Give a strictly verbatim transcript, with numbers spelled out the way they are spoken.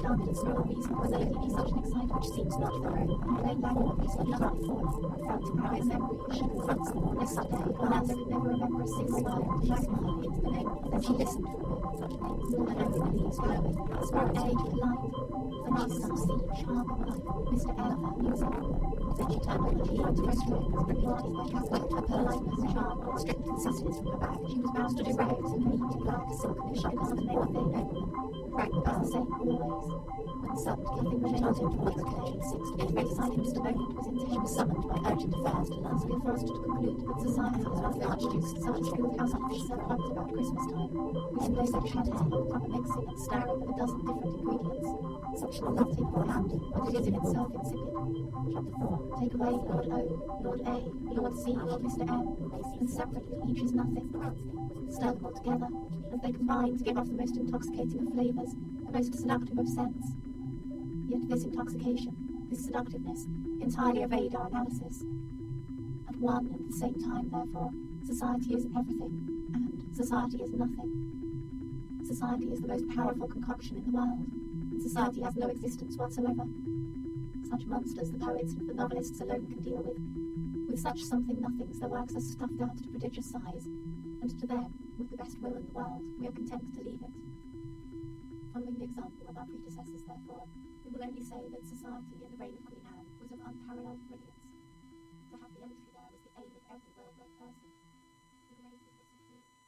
found that its sole reason was a lady such an excite which seems not thorough, and plain language is not lovely forth, and felt in her memory she confronts them next day. Orlando could never remember a single word, like mine into the name, and she listened for me, such names, and over the leaves glowing, spark A, light, the master of sea, charm of life, Mister Elephant, music. Then she turned over the light to restaurant, and replied by Catholic, her politeness, charm, strict consistency from her back. She was bound to do rags and neat and black, silken, shy, and the name of their name. Frank was the same always. When summoned, giving the chanted to the occasion six to get ready beside him, Mister Bowden was in he was summoned by urgent affairs to Lance we are forced to conclude that society is one of the archduke's such schoolhouse offices at once about Christmas time. We can place our shadows on proper mixing and stirring of a dozen different ingredients. Such will not take for hand, but it is in itself insipid. Chapter four. Take away Lord O, Lord A, Lord C, Mister M, and separately each is nothing. Stir them all together, and they combine to give off the most intoxicating of flavours, the most seductive of scents. Yet this intoxication, this seductiveness, entirely evade our analysis. At one and the same time, therefore, society is everything, and society is nothing. Society is the most powerful concoction in the world, and society has no existence whatsoever. Such monsters the poets and the novelists alone can deal with. With such something-nothings their works are stuffed out to prodigious size, and to them, with the best will in the world, we are content to leave it. Following the example of our predecessors, therefore, we will only say that society in the reign of Queen Anne was of unparalleled brilliance.